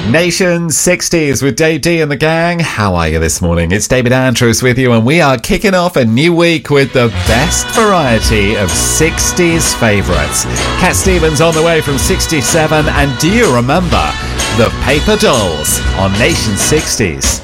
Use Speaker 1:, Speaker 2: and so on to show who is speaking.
Speaker 1: Nation 60s with Dave D and the gang. How are you this morning? It's David Andrews with you, and we are kicking off a new week with the best variety of 60s favourites. Cat Stevens on the way from 67, and do you remember the Paper Dolls on Nation 60s?